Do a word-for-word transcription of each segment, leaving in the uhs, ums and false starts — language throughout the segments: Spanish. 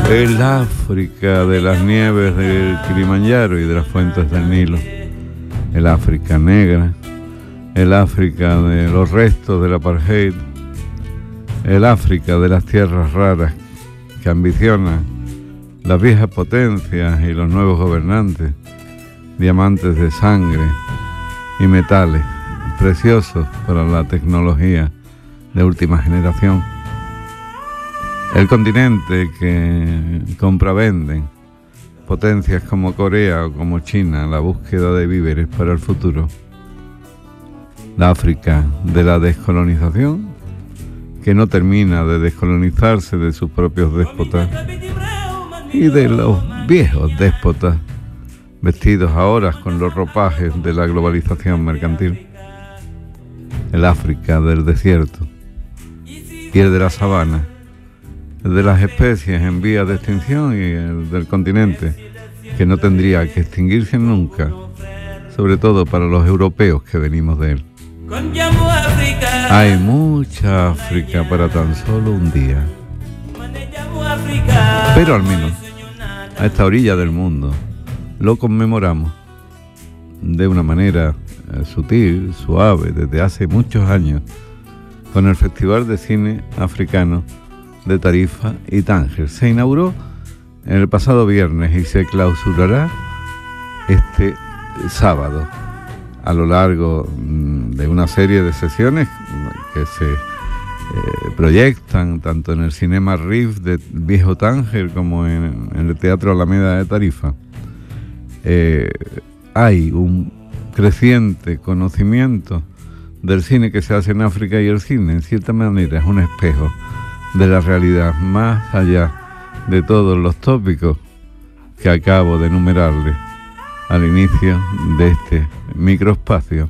El África de las nieves del Kilimanjaro y de las fuentes del Nilo, el África negra, el África de los restos del apartheid, el África de las tierras raras que ambicionan las viejas potencias y los nuevos gobernantes, diamantes de sangre y metales preciosos para la tecnología de última generación. El continente que compra-venden potencias como Corea o como China en la búsqueda de víveres para el futuro. La África de la descolonización, que no termina de descolonizarse de sus propios déspotas, y de los viejos déspotas vestidos ahora con los ropajes de la globalización mercantil. El África del desierto y el de la sabana, el de las especies en vías de extinción y el del continente, que no tendría que extinguirse nunca, sobre todo para los europeos que venimos de él. Hay mucha África para tan solo un día. Pero al menos, a esta orilla del mundo, lo conmemoramos de una manera eh, sutil, suave, desde hace muchos años, con el Festival de Cine Africano de Tarifa y Tánger. Se inauguró el pasado viernes y se clausurará este sábado, a lo largo de una serie de sesiones que se eh, proyectan tanto en el Cinema Riff de Viejo Tánger como en, en el Teatro Alameda de Tarifa. Eh, hay un creciente conocimiento del cine que se hace en África, y el cine en cierta manera es un espejo de la realidad, más allá de todos los tópicos que acabo de enumerarle al inicio de este microespacio.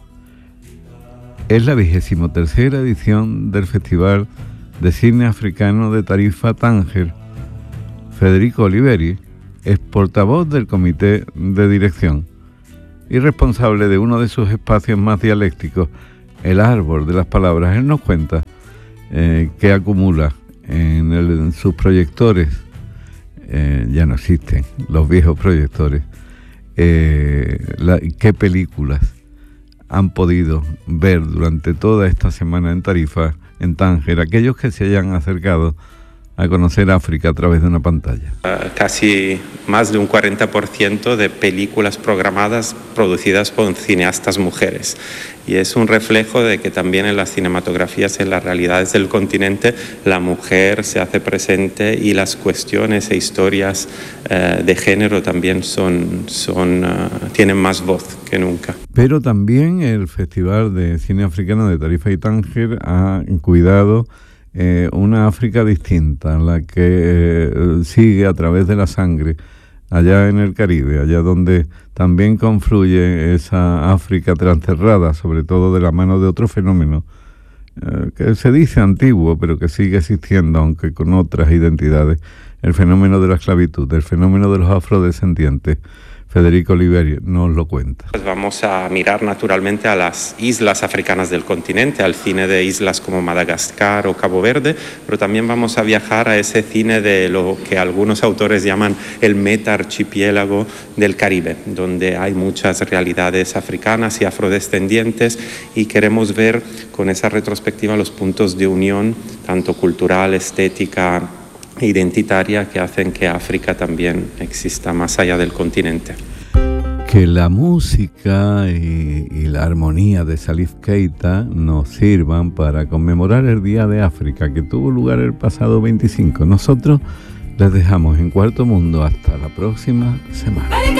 Es la vigésimo tercera edición del Festival de Cine Africano de Tarifa Tánger. Federico Oliveri es portavoz del comité de dirección y responsable de uno de sus espacios más dialécticos, el Árbol de las Palabras. Él nos cuenta eh, que acumula en, el, en sus proyectores, eh, ya no existen los viejos proyectores, eh, la, qué películas han podido ver durante toda esta semana en Tarifa, en Tánger, aquellos que se hayan acercado a conocer África a través de una pantalla. Uh, casi más de un cuarenta por ciento de películas programadas producidas por cineastas mujeres. Y es un reflejo de que también en las cinematografías, en las realidades del continente, la mujer se hace presente y las cuestiones e historias uh, de género también son, son, uh, tienen más voz que nunca. Pero también el Festival de Cine Africano de Tarifa y Tánger ha cuidado Eh, una África distinta, la que eh, sigue a través de la sangre, allá en el Caribe, allá donde también confluye esa África transterrada, sobre todo de la mano de otro fenómeno, eh, que se dice antiguo, pero que sigue existiendo, aunque con otras identidades, el fenómeno de la esclavitud, el fenómeno de los afrodescendientes. Federico Oliveri nos lo cuenta. Vamos a mirar naturalmente a las islas africanas del continente, al cine de islas como Madagascar o Cabo Verde, pero también vamos a viajar a ese cine de lo que algunos autores llaman el meta-archipiélago del Caribe, donde hay muchas realidades africanas y afrodescendientes, y queremos ver con esa retrospectiva los puntos de unión, tanto cultural, estética, identitaria, que hacen que África también exista más allá del continente. Que la música y, y la armonía de Salif Keita nos sirvan para conmemorar el Día de África, que tuvo lugar el pasado veinticinco. Nosotros les dejamos en Cuarto Mundo hasta la próxima semana.